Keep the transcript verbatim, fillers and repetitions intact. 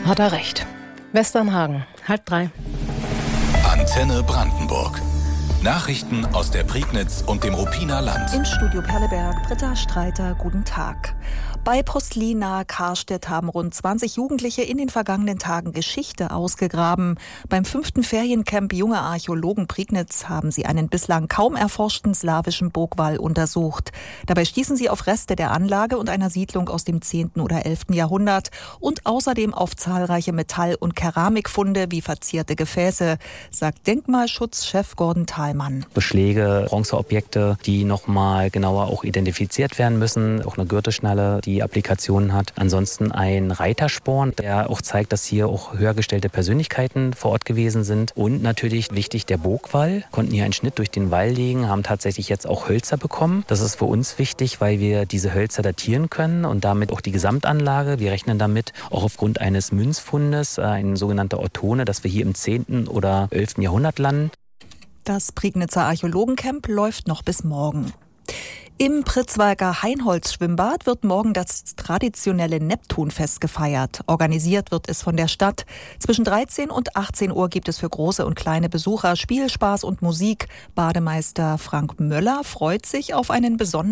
Hat er recht. Westernhagen, halb drei. Antenne Brandenburg. Nachrichten aus der Prignitz und dem Ruppiner Land. Im Studio Perleberg, Britta Streiter, guten Tag. Bei Postli nahe Karstedt haben rund zwanzig Jugendliche in den vergangenen Tagen Geschichte ausgegraben. Beim fünften Feriencamp Junge Archäologen Prignitz haben sie einen bislang kaum erforschten slawischen Burgwall untersucht. Dabei stießen sie auf Reste der Anlage und einer Siedlung aus dem zehnten oder elften Jahrhundert und außerdem auf zahlreiche Metall- und Keramikfunde wie verzierte Gefäße, sagt Denkmalschutzchef Gordon Thalmann. Beschläge, Bronzeobjekte, die nochmal genauer auch identifiziert werden müssen. Auch eine Gürtelschnalle, die Applikationen hat. Ansonsten ein Reitersporn, der auch zeigt, dass hier auch höher gestellte Persönlichkeiten vor Ort gewesen sind. Und natürlich wichtig der Burgwall. Konnten hier einen Schnitt durch den Wall legen, haben tatsächlich jetzt auch Hölzer bekommen. Das ist für uns wichtig, weil wir diese Hölzer datieren können und damit auch die Gesamtanlage. Wir rechnen damit auch aufgrund eines Münzfundes, ein sogenannter Ortone, dass wir hier im zehnten oder elften Jahrhundert landen. Das Prignitzer Archäologencamp läuft noch bis morgen. Im Pritzwalker Heinholz-Schwimmbad wird morgen das traditionelle Neptunfest gefeiert. Organisiert wird es von der Stadt. Zwischen dreizehn und achtzehn Uhr gibt es für große und kleine Besucher Spielspaß und Musik. Bademeister Frank Möller freut sich auf einen besonderen